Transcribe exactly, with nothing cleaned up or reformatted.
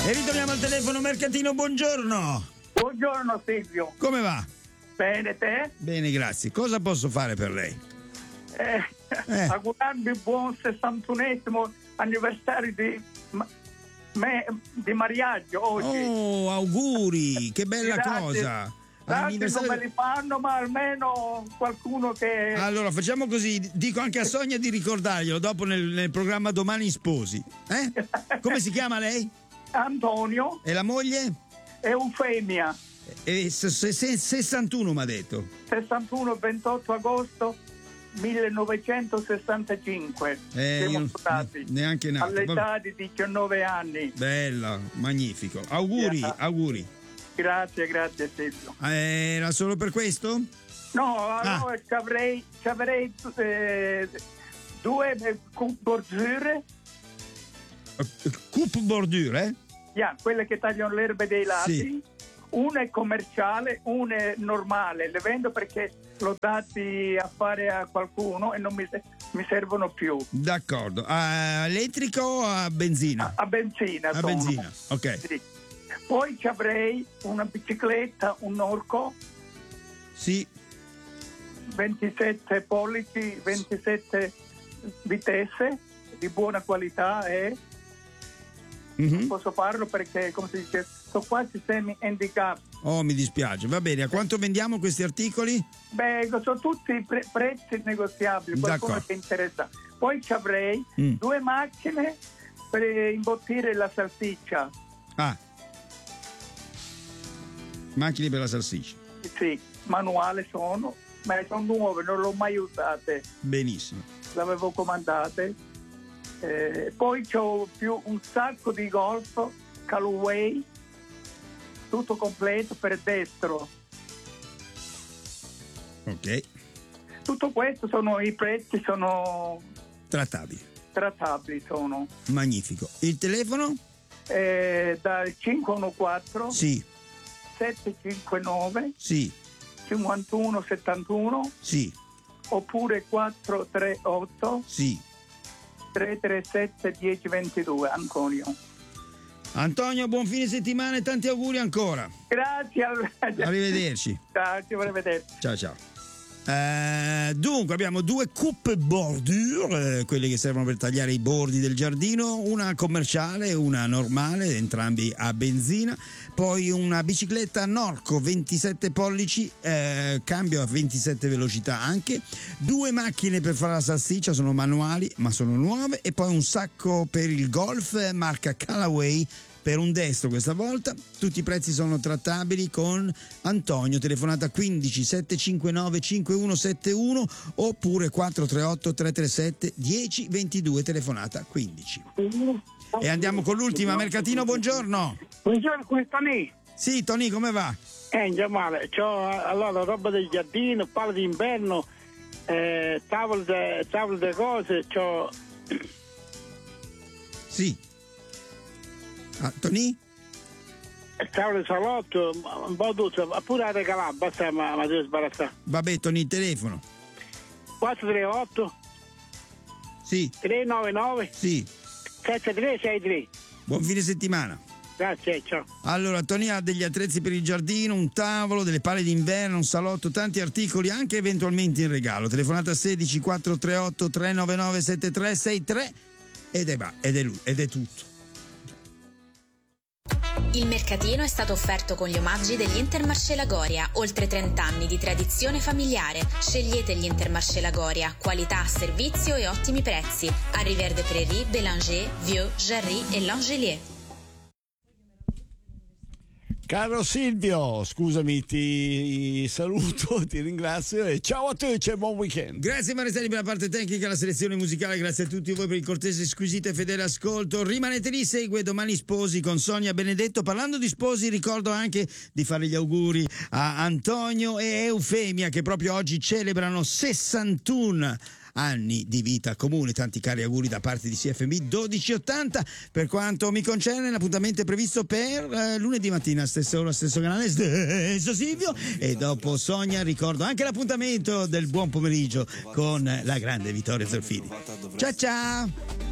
E ritorniamo al telefono Mercatino, buongiorno. Buongiorno Silvio. Come va? Bene, te? Bene, grazie. Cosa posso fare per lei? Eh, Eh. Augurarvi il buon sessantunesimo anniversario di, ma- me- di mariaggio oggi. Oh, auguri, che bella Grazie. cosa. Tanti Anniversario- non me li fanno, ma almeno qualcuno che... Allora facciamo così, dico anche a Sonia di ricordarglielo dopo nel, nel programma Domani Sposi. Eh? Come si chiama lei? Antonio E la moglie? Eufemia, E se- se- se- sessantuno mi ha detto. sessantuno ventotto agosto millenovecentosessantacinque. Eh, Siamo io stati neanche nato. all'età di diciannove anni. Bella, magnifico. Auguri, Yeah. auguri. Grazie, grazie Silvio. Eh, Era solo per questo? No, Ah. allora ci avrei, ci avrei eh, due eh, coupe bordure, Coupe bordure, eh? yeah, quelle che tagliano le erbe dei lati. Sì. Una è commerciale, una è normale. Le vendo perché l'ho dati a fare a qualcuno e non mi, mi servono più. D'accordo. A elettrico o a benzina? A benzina. A sono. benzina, ok. Sì. Poi ci avrei una bicicletta, un Orco, Sì, ventisette pollici, ventisette vitesse, di buona qualità e mhm. posso farlo perché, come si dice, sono quasi semi-handicap. Oh, mi dispiace. Va bene, a quanto vendiamo questi articoli? Beh, sono tutti pre- prezzi negoziabili, qualcuno D'accordo. che interessa. Poi ci avrei Mm. due macchine per imbottire la salsiccia. Ah. Macchine per la salsiccia. Sì, manuale sono, ma sono nuove, non le ho mai usate. Benissimo. L'avevo comandate. Eh, poi c'ho più un sacco di golf Callaway, tutto completo per destro. Ok. Tutto questo sono i prezzi, sono Trattabili. trattabili, sono Magnifico. Il telefono? eh, dal cinque uno quattro Sì, sette cinque nove sì, cinquantuno settantuno sì, oppure quattro tre otto sì. tre tre sette uno zero due due. Antonio. Antonio, buon fine settimana e tanti auguri ancora. Grazie. Arrivederci. Grazie, arrivederci. Ciao ciao. Eh, dunque abbiamo due coupe bordure, eh, quelle che servono per tagliare i bordi del giardino, una commerciale e una normale, entrambi a benzina, poi una bicicletta Norco ventisette pollici, eh, cambio a ventisette velocità anche, due macchine per fare la salsiccia, sono manuali ma sono nuove, e poi un sacco per il golf marca Callaway per un destro questa volta. Tutti i prezzi sono trattabili con Antonio, telefonata quindici sette cinque nove cinque uno sette uno oppure quattro tre otto tre tre sette uno zero due due, telefonata quindici. E andiamo con l'ultima. Mercatino, buongiorno. Buongiorno, qui Tony. Sì, Tony, come va? Eh, in male. C'ho allora roba del giardino, palla d'inverno, eh, tavolo de, tavolo de cose, c'ho. Sì. Ah, Tony? Tavolo di salotto, un po' tutto, pure a regalare, basta, ma, ma devo sbarazzare. Vabbè, Tony, il telefono. quattro tre otto Sì, tre nove nove sì. sette tre sei tre. Buon fine settimana. Grazie, ciao. Allora, Tony ha degli attrezzi per il giardino, un tavolo, delle pale d'inverno, un salotto, tanti articoli anche eventualmente in regalo. Telefonata sedici quattro tre otto tre nove nove sette tre sei tre ed è, va, ed è lui, ed è tutto. Il mercatino è stato offerto con gli omaggi degli Intermarché Lagoria, oltre trenta anni di tradizione familiare. Scegliete gli Intermarché Lagoria, qualità, servizio e ottimi prezzi. A Rivière de Prairie, Bélanger, Vieux, Jarry e L'Angelier. Caro Silvio, scusami, ti saluto, ti ringrazio e ciao a tutti e buon weekend. Grazie Mareselli per la parte tecnica, la selezione musicale, grazie a tutti voi per il cortese, squisito e fedele ascolto. Rimanete lì, segue Domani Sposi con Sonia Benedetto. Parlando di sposi, ricordo anche di fare gli auguri a Antonio e Eufemia che proprio oggi celebrano sessantuno anni di vita comune. Tanti cari auguri da parte di C F M dodici ottanta. Per quanto mi concerne, l'appuntamento è previsto per eh, lunedì mattina, stessa ora, stesso canale, stesso Silvio, e dopo Sonia ricordo anche l'appuntamento del buon pomeriggio con la grande Vittoria Zolfini. Ciao ciao.